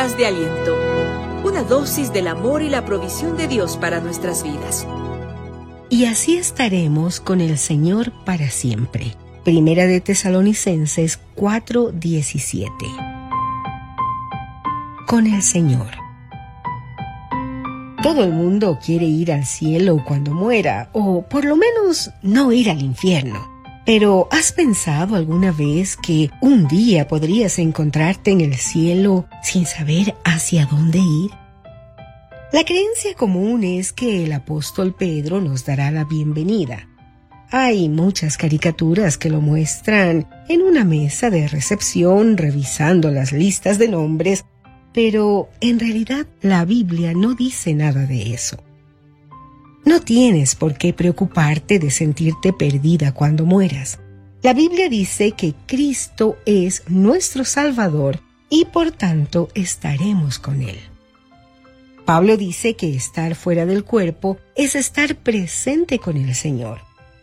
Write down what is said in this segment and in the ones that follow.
Palabras de aliento. Una dosis del amor y la provisión de Dios para nuestras vidas. Y así estaremos con el Señor para siempre. Primera de Tesalonicenses 4:17. Con el Señor. Todo el mundo quiere ir al cielo cuando muera, o por lo menos no ir al infierno. Pero ¿has pensado alguna vez que un día podrías encontrarte en el cielo sin saber hacia dónde ir? La creencia común es que el apóstol Pedro nos dará la bienvenida. Hay muchas caricaturas que lo muestran en una mesa de recepción revisando las listas de nombres, pero en realidad la Biblia no dice nada de eso. No tienes por qué preocuparte de sentirte perdida cuando mueras. La Biblia dice que Cristo es nuestro Salvador y por tanto estaremos con Él. Pablo dice que estar fuera del cuerpo es estar presente con el Señor.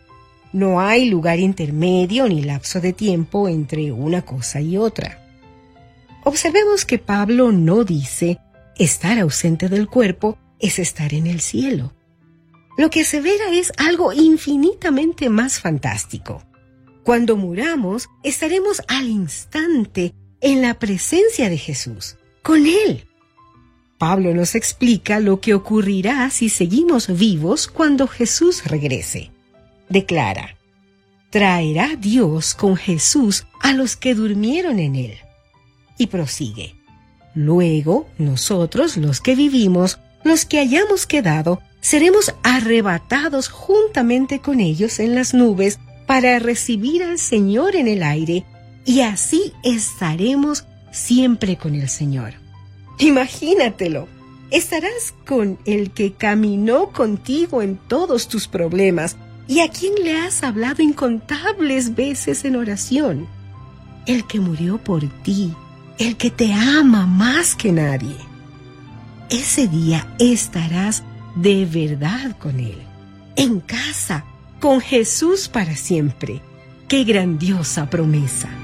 No hay lugar intermedio ni lapso de tiempo entre una cosa y otra. Observemos que Pablo no dice estar ausente del cuerpo es estar en el cielo. Lo que asevera es algo infinitamente más fantástico. Cuando muramos, estaremos al instante en la presencia de Jesús, con Él. Pablo nos explica lo que ocurrirá si seguimos vivos cuando Jesús regrese. Declara: traerá Dios con Jesús a los que durmieron en Él. Y prosigue: luego nosotros, los que vivimos, los que hayamos quedado, seremos arrebatados juntamente con ellos en las nubes para recibir al Señor en el aire, y así estaremos siempre con el Señor. Imagínatelo, estarás con el que caminó contigo en todos tus problemas y a quien le has hablado incontables veces en oración, el que murió por ti, el que te ama más que nadie. Ese día estarás de verdad con Él, en casa, con Jesús para siempre. ¡Qué grandiosa promesa!